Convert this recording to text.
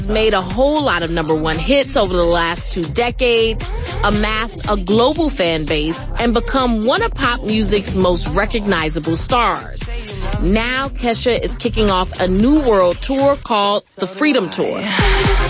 Made a whole lot of number one hits over the last 2 decades, amassed a global fan base, and become one of pop music's most recognizable stars. Now Kesha is kicking off a new world tour called the Freedom Tour.